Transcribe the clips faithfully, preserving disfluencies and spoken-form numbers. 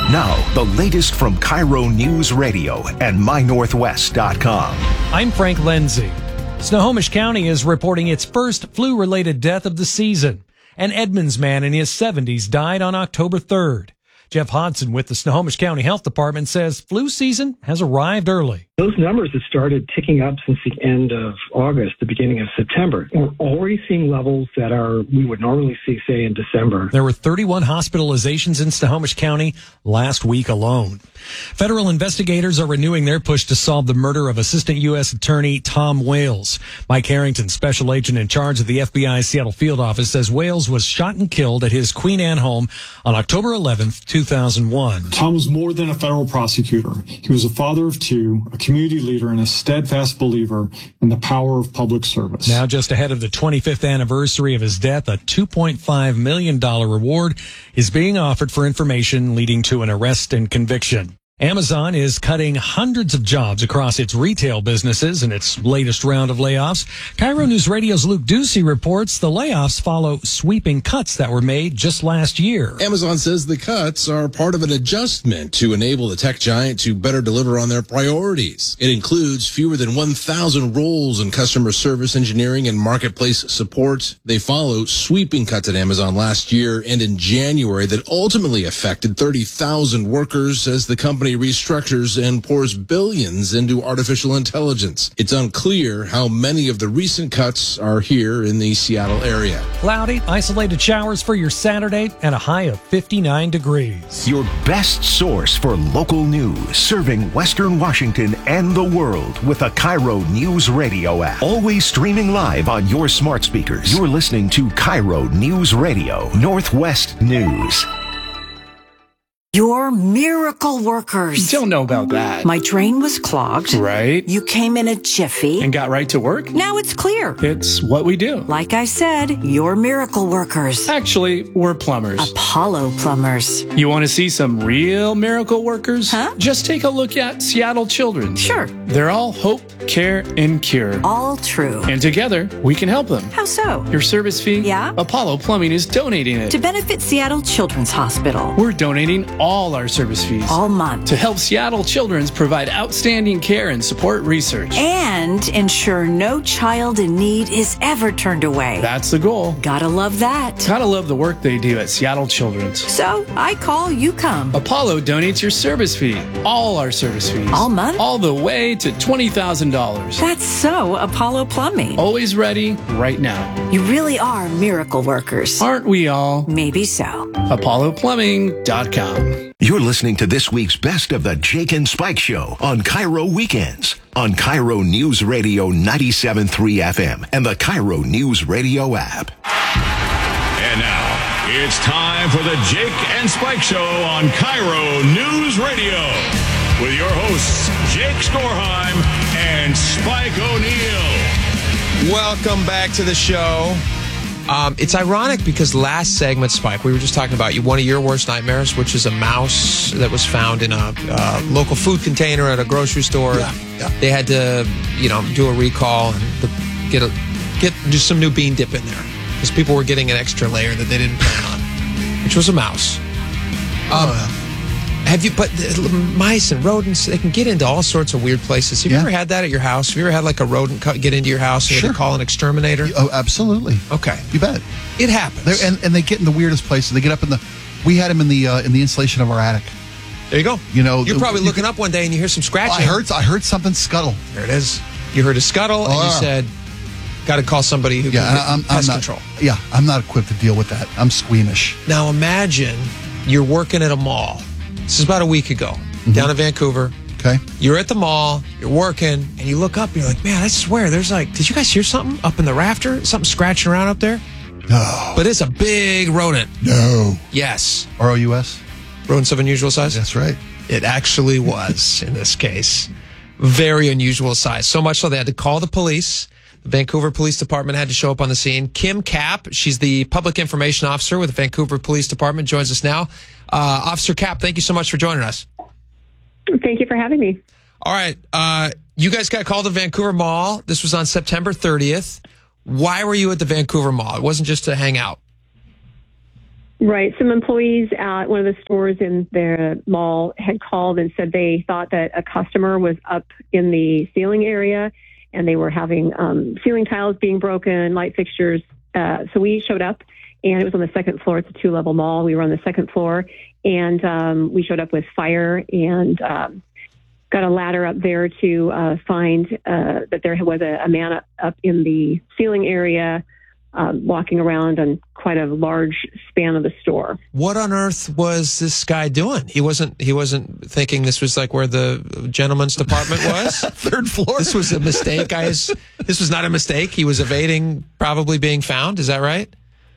Now, the latest from Cairo News Radio and my northwest dot com. I'm Frank Lindsay. Snohomish County is reporting its first flu-related death of the season. An Edmonds man in his seventies died on October third. Jeff Hodson with the Snohomish County Health Department says flu season has arrived early. Those numbers have started ticking up since the end of August, the beginning of September. We're already seeing levels that are we would normally see, say, in December. There were thirty-one hospitalizations in Snohomish County last week alone. Federal investigators are renewing their push to solve the murder of Assistant U S Attorney Tom Wales. Mike Harrington, special agent in charge of the F B I's Seattle field office, says Wales was shot and killed at his Queen Anne home on October eleventh, two thousand one. Tom was more than a federal prosecutor. He was a father of two, a community leader, and a steadfast believer in the power of public service. Now, just ahead of the twenty-fifth anniversary of his death, a two point five million dollars reward is being offered for information leading to an arrest and conviction. Amazon is cutting hundreds of jobs across its retail businesses in its latest round of layoffs. Cairo News Radio's Luke Ducey reports the layoffs follow sweeping cuts that were made just last year. Amazon says the cuts are part of an adjustment to enable the tech giant to better deliver on their priorities. It includes fewer than one thousand roles in customer service engineering and marketplace support. They follow sweeping cuts at Amazon last year and in January that ultimately affected thirty thousand workers as the company restructures and pours billions into artificial intelligence. It's unclear how many of the recent cuts are here in the Seattle area. Cloudy, isolated showers for your Saturday and a high of fifty-nine degrees. Your best source for local news, serving Western Washington and the world with a Cairo News Radio app. Always streaming live on your smart speakers. You're listening to Cairo News Radio, Northwest News. You're miracle workers. Don't know about that. My drain was clogged. Right. You came in a jiffy. And got right to work? Now it's clear. It's what we do. Like I said, you're miracle workers. Actually, we're plumbers. Apollo Plumbers. You want to see some real miracle workers? Huh? Just take a look at Seattle Children's. Sure. They're all hope, care, and cure. All true. And together, we can help them. How so? Your service fee? Yeah? Apollo Plumbing is donating it. To benefit Seattle Children's Hospital. We're donating all our service fees. All month. To help Seattle Children's provide outstanding care and support research. And ensure no child in need is ever turned away. That's the goal. Gotta love that. Gotta love the work they do at Seattle Children's. So, I call, you come. Apollo donates your service fee. All our service fees. All month? All the way to twenty thousand dollars. That's so Apollo Plumbing. Always ready, right now. You really are miracle workers. Aren't we all? Maybe so. Apollo Plumbing dot com. You're listening to this week's Best of the Jake and Spike Show on Cairo Weekends on Cairo News Radio ninety-seven point three F M and the Cairo News Radio app. And now, it's time for the Jake and Spike Show on Cairo News Radio with your hosts, Jake Storheim and Spike O'Neill. Welcome back to the show. Um, it's ironic because last segment, Spike, we were just talking about you, one of your worst nightmares, which is a mouse that was found in a uh, local food container at a grocery store. Yeah, yeah. They had to, you know, do a recall and the, get a get just some new bean dip in there because people were getting an extra layer that they didn't plan on, which was a mouse. Um, oh, yeah. Have you? But uh, mice and rodents, they can get into all sorts of weird places. Have Yeah. you ever had that at your house? Have you ever had like a rodent co- get into your house and you Sure. had to call an exterminator? Oh, absolutely. Okay, You bet. it happens. They're, and and they get in the weirdest places. They get up in the. We had them in the uh, in the insulation of our attic. There you go. You know, You're the- probably you looking could- up one day and you hear some scratching. I heard I heard something scuttle. There it is. You heard a scuttle and you Oh. said, got to call somebody who Yeah, can get I'm, I'm pest not. control. Yeah, I'm not equipped to deal with that. I'm squeamish. Now imagine you're working at a mall. This is about a week ago, Mm-hmm. down in Vancouver. Okay. You're at the mall, you're working, and you look up and you're like, man, I swear there's like, did you guys hear something up in the rafter? Something scratching around up there? No. But it's a big rodent. No. Yes. R O U S. Rodents of unusual size? That's right. It actually was in this case. Very unusual size. So much so they had to call the police. The Vancouver Police Department had to show up on the scene. Kim Kapp, she's the public information officer with the Vancouver Police Department, joins us now. Uh, Officer Kapp, thank you so much for joining us. Thank you for having me. All right. Uh, you guys got called to Vancouver Mall. This was on September thirtieth. Why were you at the Vancouver Mall? It wasn't just to hang out. Right. Some employees at one of the stores in their mall had called and said they thought that a customer was up in the ceiling area and they were having um, ceiling tiles being broken, light fixtures. Uh, so we showed up, and it was on the second floor. It's a two-level mall. We were on the second floor, and um, we showed up with fire and um, got a ladder up there to uh, find uh, that there was a, a man up in the ceiling area, Um, walking around on quite a large span of the store. What on earth was this guy doing? He wasn't. He wasn't thinking this was like where the gentleman's department was. Third floor. This was a mistake, guys. This was not a mistake. He was evading probably being found. Is that right?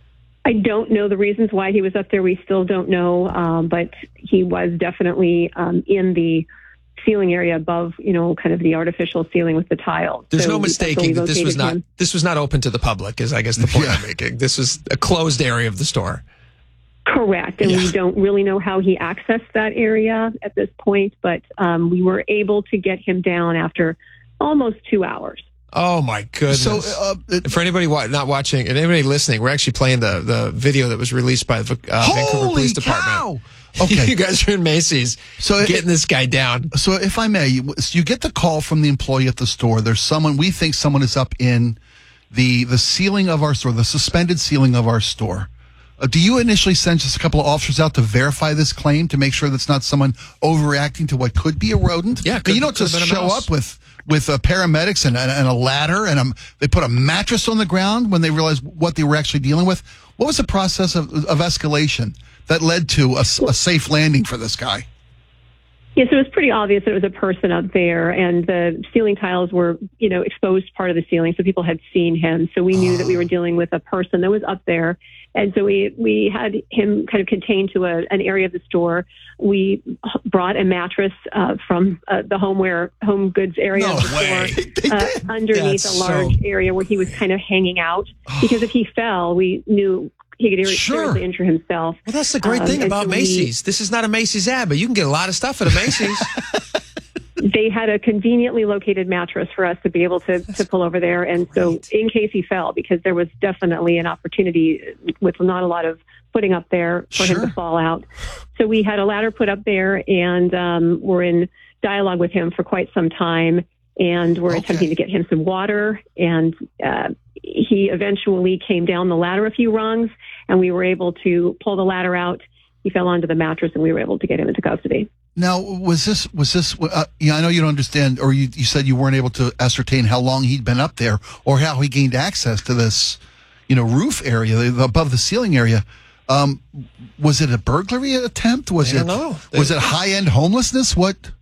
I don't know the reasons why he was up there. We still don't know, um, but he was definitely um, in the ceiling area above, you know, kind of the artificial ceiling with the tiles. There's so no mistaking that this was not him. this was not open to the public, is I guess the point Yeah. I'm making. This was a closed area of the store. Correct. And Yeah. we don't really know how he accessed that area at this point, but um, we were able to get him down after almost two hours. Oh my goodness! So, uh, it- for anybody wa- not watching and anybody listening, we're actually playing the the video that was released by the uh, Vancouver Holy Police cow! Department. Okay. You guys are in Macy's, So it- getting this guy down. So if I may, you, so you get the call from the employee at the store. There's someone, we think someone is up in the the ceiling of our store, the suspended ceiling of our store. Uh, do you initially send just a couple of officers out to verify this claim to make sure that's not someone overreacting to what could be a rodent? Yeah, I mean, could- you don't could just have been a show mouse. up with with uh, paramedics and, and, and a ladder and um, they put a mattress on the ground when they realized what they were actually dealing with. What was the process of, of escalation that led to a, s- a safe landing for this guy? Yes, it was pretty obvious that it was a person up there, and the ceiling tiles were, you know, exposed part of the ceiling, so people had seen him. So we knew that we were dealing with a person that was up there, and so we we had him kind of contained to a, an area of the store. We brought a mattress uh, from uh, the homeware home goods area No of the way. store uh, underneath That's a large so- area where he was kind of hanging out, because if he fell, we knew he could ir- Sure. seriously injure himself. Well, that's the great Um, thing and about so we- Macy's. This is not a Macy's ad, but you can get a lot of stuff at a Macy's. They had a conveniently located mattress for us to be able to, to pull over there. And so in case he fell, because there was definitely an opportunity with not a lot of footing up there for him Sure. to fall out. So we had a ladder put up there, and um, we're in dialogue with him for quite some time. And we're Okay. attempting to get him some water. And uh, he eventually came down the ladder a few rungs, and we were able to pull the ladder out. He fell onto the mattress, and we were able to get him into custody. Now, was this, was this, uh, yeah, I know you don't understand, or you, you said you weren't able to ascertain how long he'd been up there or how he gained access to this, you know, roof area, the, above the ceiling area. Um, was it a burglary attempt? Was I it, don't know. was it high-end homelessness? What?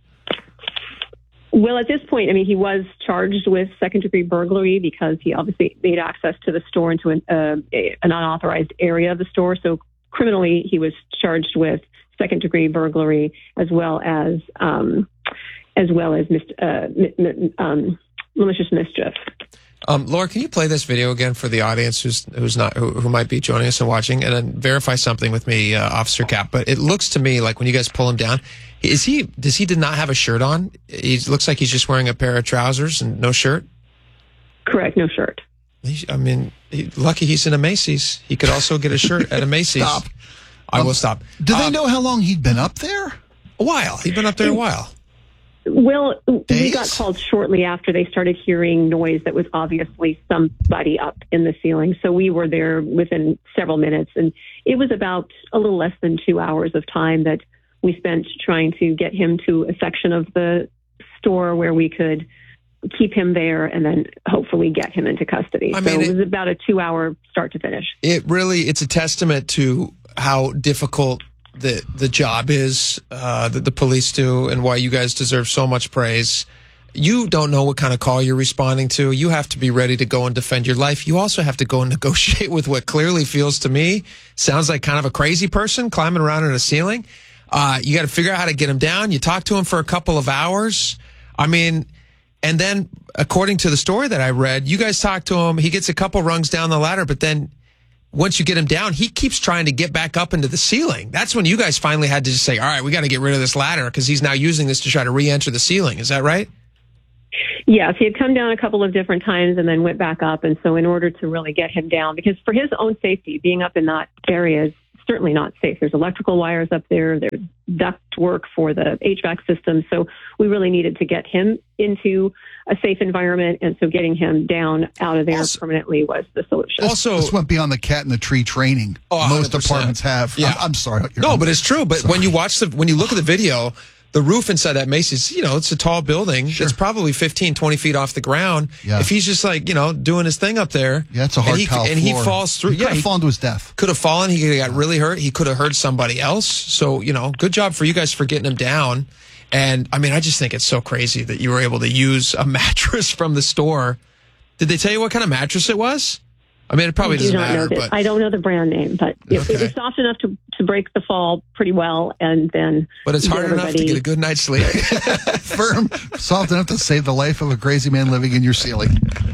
Well, at this point, I mean, he was charged with second-degree burglary because he obviously made access to the store into an, uh, a, an unauthorized area of the store. So criminally, he was charged with second-degree burglary as well as um, as well as mis- uh, mi- mi- um, malicious mischief. Um, Laura, can you play this video again for the audience who's who's not who, who might be joining us and watching, and then verify something with me, uh, Officer Cap? But it looks to me like when you guys pull him down, is he does he did not have a shirt on? He looks like he's just wearing a pair of trousers and no shirt. Correct, no shirt. He, I mean, he, lucky he's in a Macy's. He could also get a shirt at a Macy's. Stop. I will stop. Do they Um, know how long he'd been up there? A while. He'd been up there a while. Well, we Days? got called shortly after they started hearing noise that was obviously somebody up in the ceiling. So we were there within several minutes, and it was about a little less than two hours of time that we spent trying to get him to a section of the store where we could keep him there and then hopefully get him into custody. I so mean, it it- was about a two-hour start to finish. It really, it's a testament to how difficult the the job is uh, that the police do, and why you guys deserve so much praise. You don't know what kind of call you're responding to. You have to be ready to go and defend your life. You also have to go and negotiate with what clearly feels to me sounds like kind of a crazy person climbing around in a ceiling. Uh, you got to figure out how to get him down. You talk to him for a couple of hours. I mean, and then according to the story that I read, you guys talk to him. He gets a couple rungs down the ladder, but then once you get him down, he keeps trying to get back up into the ceiling. That's when you guys finally had to just say, all right, we got to get rid of this ladder because he's now using this to try to re-enter the ceiling. Is that right? Yes, he had come down a couple of different times and then went back up. And so in order to really get him down, because for his own safety, being up in that area is certainly not safe. There's electrical wires up there. There's duct work for the H V A C system. So we really needed to get him into a safe environment. And so getting him down out of there also, permanently was the solution. Also, this went beyond the cat in the tree training oh, most apartments have. Yeah. I'm, I'm sorry. No, but it's true. But sorry. when you watch the, when you look at the video, the roof inside that Macy's, you know, it's a tall building. Sure. It's probably fifteen, twenty feet off the ground. Yeah. If he's just like, you know, doing his thing up there. Yeah, it's a hard and he, tile and floor. he falls through. He could yeah, have he fallen to his death. Could have fallen. He could have got really hurt. He could have hurt somebody else. So, you know, good job for you guys for getting him down. And, I mean, I just think it's so crazy that you were able to use a mattress from the store. Did they tell you what kind of mattress it was? I mean, it probably I do doesn't not matter. Know but I don't know the brand name, but it, okay. it was soft enough to, to break the fall pretty well, and then. But it's hard enough to get a good night's sleep. Firm, soft enough to save the life of a crazy man living in your ceiling.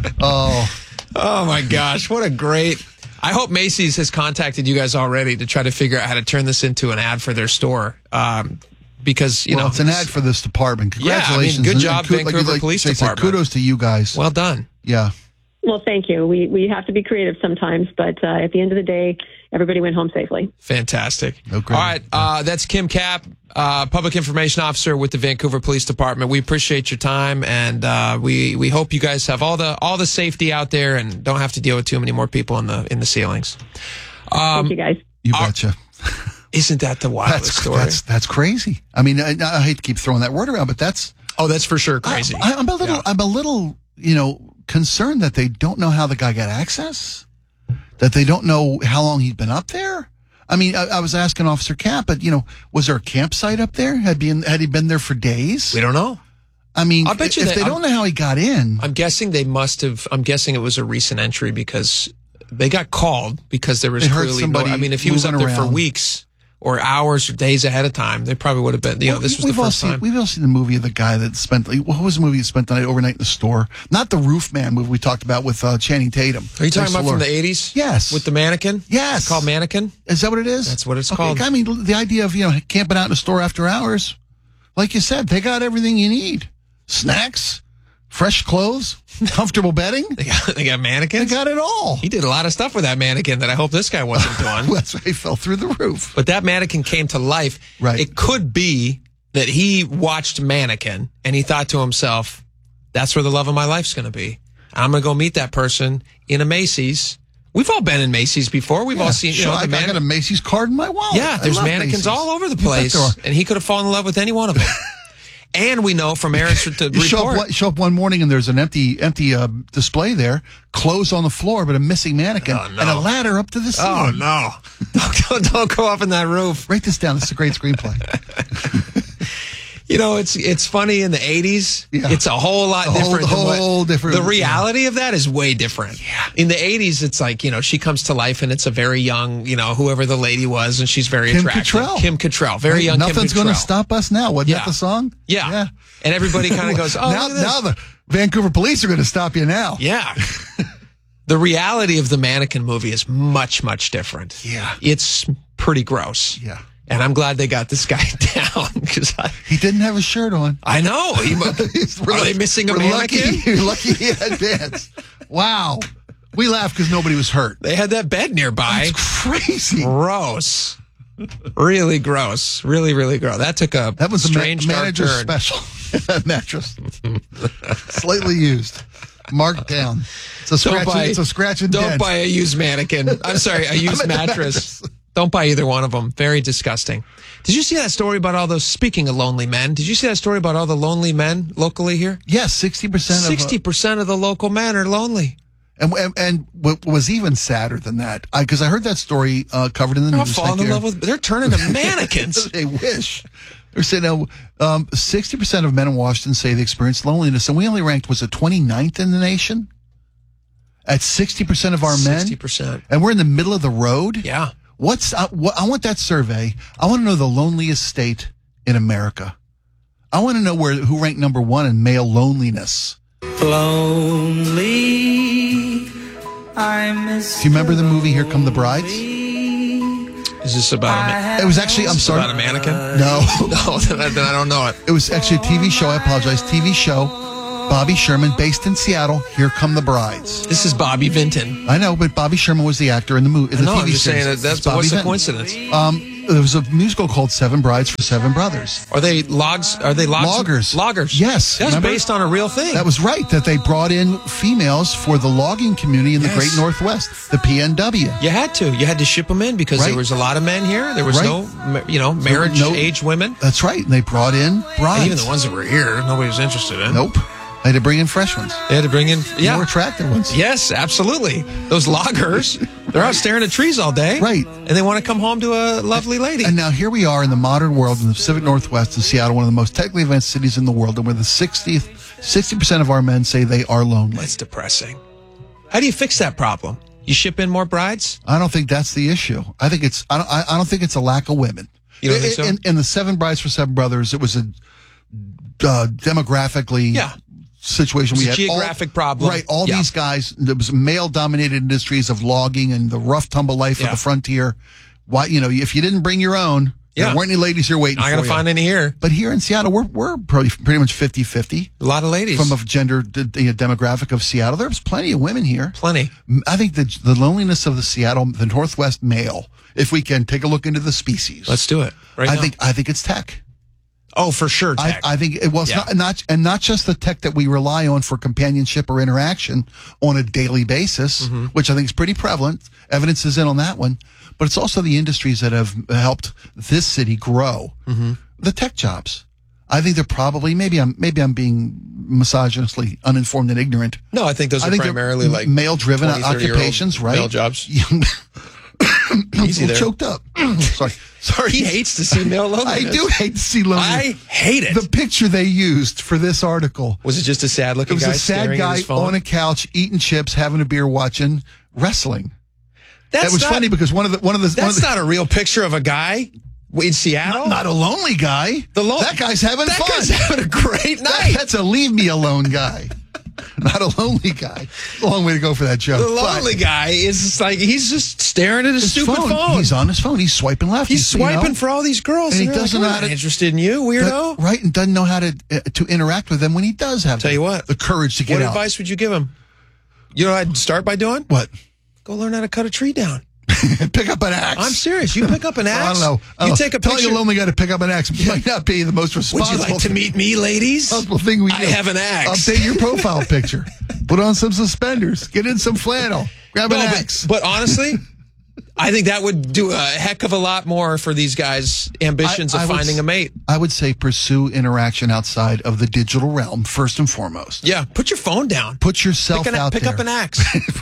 Oh, oh my gosh! What a great. I hope Macy's has contacted you guys already to try to figure out how to turn this into an ad for their store. Um, Because, you well, know, it's an ad for this department. Congratulations. Yeah, I mean, good job, and, and, Vancouver like, like, Police said, Department. Kudos to you guys. Well done. Yeah. Well, thank you. We we have to be creative sometimes, but uh, at the end of the day, everybody went home safely. Fantastic. No, All right, uh, that's Kim Kapp, uh, Public Information Officer with the Vancouver Police Department. We appreciate your time, and uh, we we hope you guys have all the all the safety out there and don't have to deal with too many more people in the in the ceilings. Thank Um, you, guys. You betcha. Isn't that the wildest that's, story? That's that's crazy. I mean, I, I hate to keep throwing that word around, but that's oh, that's for sure crazy. I, I'm a little, yeah. I'm a little, you know, concerned that they don't know how the guy got access, that they don't know how long he'd been up there. I mean, I, I was asking Officer Kapp, but you know, was there a campsite up there? Had been had he been there for days? We don't know. I mean, I'll bet you if that, they don't I'm, know how he got in, I'm guessing they must have. I'm guessing it was a recent entry because they got called because there was they heard clearly somebody no. I mean, if he was up there around. for weeks or hours or days ahead of time, they probably would have been. You know, well, this was we've the all first seen, time. We've all seen the movie of the guy that spent. Like, what was the movie that spent the night overnight in the store? Not the Roof Man movie we talked about with uh, Channing Tatum. Are you talking Thanks about from the eighties? Yes, with the mannequin. Yes, it's called Mannequin. Is that what it is? That's what it's okay, called. I mean, the idea of you know camping out in the store after hours, like you said, they got everything you need: snacks, fresh clothes, comfortable bedding. They got, they got mannequins. They got it all. He did a lot of stuff with that mannequin that I hope this guy wasn't doing. That's why he fell through the roof. But that mannequin came to life. Right. It could be that he watched Mannequin and he thought to himself, that's where the love of my life's going to be. I'm going to go meet that person in a Macy's. We've all been in Macy's before. We've yeah, all seen, you sure, know, the I, man- I got a Macy's card in my wallet. Yeah, there's mannequins Macy's. all over the place. And he could have fallen in love with any one of them. And we know from Aaron's to you show report. up, one, show up one morning and there's an empty empty uh, display there, clothes on the floor, but a missing mannequin oh, no. and a ladder up to the ceiling. Oh, no. Don't go, don't go up in that roof. Write this down. This is a great screenplay. You know, it's it's funny in the eighties. Yeah. It's a whole lot a different. Whole, than whole what, different. The reality yeah. of that is way different. Yeah. In the eighties, it's like, you know, she comes to life and it's a very young, you know, whoever the lady was, and she's very Kim attractive. Cattrall. Kim Cattrall. Very right? young Nothing's Kim Cattrall. going to stop us now. Wasn't yeah. that the song? Yeah. yeah. And everybody kind of goes, oh, now, look at this. now the Vancouver police are going to stop you now. Yeah. The reality of the Mannequin movie is much, much different. Yeah. It's pretty gross. Yeah. And I'm glad they got this guy down because he didn't have a shirt on. I know. He, are lucky, they missing a we're mannequin? Lucky, you're lucky he had pants. Wow. We laughed because nobody was hurt. They had that bed nearby. That's crazy. Gross. Really gross. Really, really gross. That took a that was strange a ma- manager's dark turn. special mattress. Slightly used. Marked down. It's a scratch. Buy, it's a scratch and Don't dent. buy a used mannequin. I'm sorry, a used mattress. Don't buy either one of them. Very disgusting. Did you see that story about all those, speaking of lonely men, did you see that story about all the lonely men locally here? Yes, sixty percent of sixty percent of the local men are lonely. And, and and what was even sadder than that, because I, I heard that story uh, covered in the they're news. They're falling in love with, they're turning to mannequins. They wish. They're saying uh, um, sixty percent of men in Washington say they experience loneliness, and we only ranked, was it twenty-ninth in the nation? At sixty percent of our men? sixty percent. And we're in the middle of the road? Yeah. What's uh, what, I want that survey. I want to know the loneliest state in America. I want to know where who ranked number one in male loneliness. Lonely, I miss. Do you remember the movie Here Come the Brides? Is this about a, it was actually, I'm sorry. about a mannequin? No. No, then I, then I don't know it. It was actually a T V show. I apologize. T V show. Bobby Sherman, based in Seattle. Here Come the Brides. This is Bobby Vinton. I know, but Bobby Sherman was the actor in the movie. In the No, T V I'm just series. saying that that's It's Bobby what's the Vinton. coincidence. Um, there was a musical called Seven Brides for Seven Brothers. Are they logs? Are they logs? Loggers. Loggers. Yes. That was Remember? based on a real thing. That was right, that they brought in females for the logging community in the Yes. Great Northwest, the P N W. You had to. You had to ship them in because Right. there was a lot of men here. There was Right. no, ma- you know, marriage No- age women. That's right. And they brought in brides. And even the ones that were here, nobody was interested in. Nope. They had to bring in fresh ones. They had to bring in yeah. More attractive ones. Yes, absolutely. Those loggers, they're out staring at trees all day. Right. And they want to come home to a lovely lady. And now here we are in the modern world in the Pacific Northwest in Seattle, one of the most technically advanced cities in the world, and where the sixtieth, sixty percent of our men say they are lonely. That's depressing. How do you fix that problem? You ship in more brides? I don't think that's the issue. I think it's I don't, I I don't think it's a lack of women. You don't think so? In, in the Seven Brides for Seven Brothers, it was a uh, demographically Yeah. situation. It's We a had geographic all, problem. Right. All Yeah. these guys, there was male-dominated industries of logging and the rough tumble life Yeah. of the frontier. Why, you know, if you didn't bring your own, Yeah. there weren't any ladies here waiting Not for going to you. find any here. But here in Seattle, we're we're pretty, pretty much fifty-fifty. A lot of ladies. From a gender d- d- demographic of Seattle. There's plenty of women here. Plenty. I think the the loneliness of the Seattle, the Northwest male, if we can take a look into the species. Let's do it. Right I now. think I think it's tech. Oh, for sure, tech. I, I think it was Yeah. not, not and not just the tech that we rely on for companionship or interaction on a daily basis, Mm-hmm. which I think is pretty prevalent. Evidence is in on that one, but it's also the industries that have helped this city grow. Mm-hmm. The tech jobs. I think they're probably maybe I'm maybe I'm being misogynously uninformed and ignorant. No, I think those I are think they're primarily like male-driven twenty, thirty-year-old occupations, right? male jobs. I'm Easy a little there. choked up. Sorry, sorry. He hates to see male loneliness. I do hate to see loneliness. I hate it. The picture they used for this article Was it just a sad it looking was guy a sad staring at guy his phone? on a couch eating chips, having a beer, watching wrestling. That's That was not, funny because one of the one of the one That's of the, not a real picture of a guy in Seattle. not, not a lonely guy. The lo- that guy's having that fun. guy's having a great That- night. that's a leave me alone guy. Not a lonely guy. Long way to go for that joke. The lonely But guy is just like he's just staring at his, his stupid phone. He's on his phone. He's swiping left. He's you know? swiping for all these girls, And he they're like, doesn't "We're know not how to- interested in you, weirdo. That- right, and doesn't know how to uh, to interact with them when he does have Tell the, you what, the courage to get what out. advice would you give him? You know what I'd start by doing? What? Go learn how to cut a tree down. Pick up an axe. I'm serious. You pick up an axe. I don't know. I don't You know. take a Telling picture. a lonely guy to pick up an axe might not be the most Would responsible. you like to meet me, ladies? responsible thing we do. I have an axe. Update your profile picture. Put on some suspenders. Get in some flannel. Grab an No, axe. but, but honestly, I think that would do a heck of a lot more for these guys' ambitions I- I of would finding s- a mate. I would say pursue interaction outside of the digital realm first and foremost. Yeah, put your phone down. Put yourself Pick, an, out pick there. up an axe.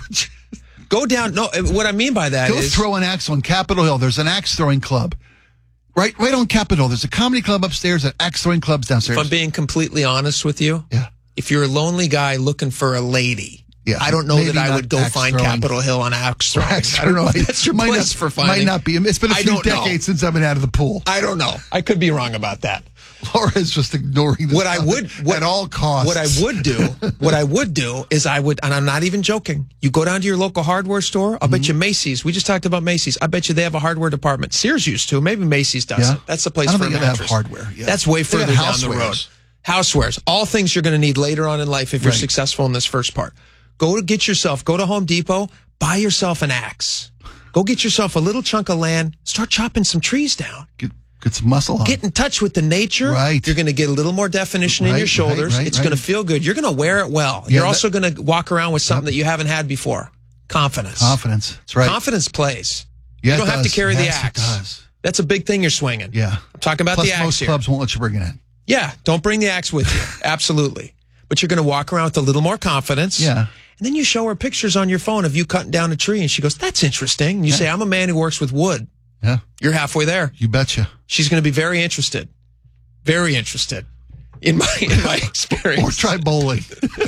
Go down. No, what I mean by that Go is throw an axe on Capitol Hill. There's an axe throwing club. Right, right on Capitol. There's a comedy club upstairs, an axe throwing club's downstairs. if I'm being completely honest with you, yeah. if you're a lonely guy looking for a lady, Yeah, I don't know maybe that I not would go axe find throwing. Capitol Hill on axe throwing. Axe I don't know if throwing. that's your Might place not- for finding. Might not be. It's been a I few don't know. decades since I've been out of the pool. I don't know. I could be wrong about that. Laura's just ignoring this What I would what, at all costs. What I would do, what I would do is I would, and I'm not even joking. You go down to your local hardware store. I'll Mm-hmm. bet you Macy's. We just talked about Macy's. I bet you they have a hardware department. Sears used to. Maybe Macy's doesn't. Yeah. That's the place I don't for think a they have mattress. hardware. Yeah. That's way They got further down the road. housewares. Housewares, all things you're going to need later on in life if you're Right. successful in this first part. Go to get yourself. Go to Home Depot. Buy yourself an axe. Go get yourself a little chunk of land. Start chopping some trees down. Get, get some muscle on. Get in touch with the nature. Right. You're going to get a little more definition in Right, your shoulders. right, right, it's right. going to feel good. You're going to wear it well. Yeah, You're that- also going to walk around with something that you haven't had before. Confidence. Confidence. That's right. Confidence plays. Yeah, you it don't have to does. carry Yes, the it axe. does. That's a big thing you're swinging. Yeah. I'm talking about Plus, the axe most here. clubs won't let you bring it in. Yeah, don't bring the axe with you. Absolutely. But you're going to walk around with a little more confidence. Yeah. And then you show her pictures on your phone of you cutting down a tree, and she goes, "That's interesting." And you Yeah. say, "I'm a man who works with wood." Yeah. You're halfway there. You betcha. She's going to be very interested. Very interested in my in my experience. Or try bowling.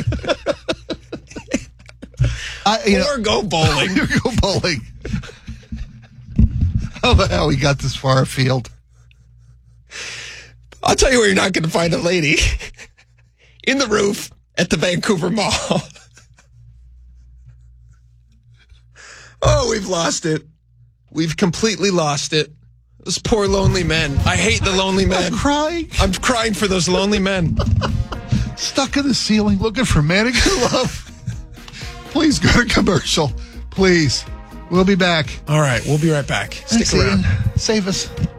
I, you or know, go bowling. go bowling. How the hell we got this far afield? I'll tell you where you're not going to find a lady. In the roof at the Vancouver Mall. Oh, we've lost it. We've completely lost it. Those poor lonely men. I hate the lonely men. I'm crying. I'm crying for those lonely men. Stuck in the ceiling looking for mannequin love. Please go to commercial. Please. We'll be back. All right. We'll be right back. Stick Thanks, around. Ian. Save us.